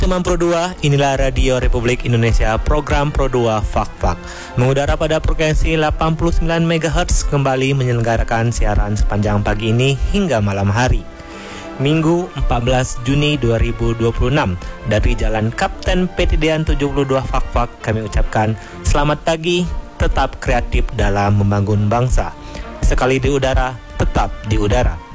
teman Pro 2, inilah Radio Republik Indonesia, program Pro 2 Fak-Fak. Mengudara pada frekuensi 89 MHz, kembali menyelenggarakan siaran sepanjang pagi ini hingga malam hari. Minggu 14 Juni 2026, dari Jalan Kapten Petidian 72 Fak-Fak, kami ucapkan selamat pagi, tetap kreatif dalam membangun bangsa. Sekali di udara, tetap di udara.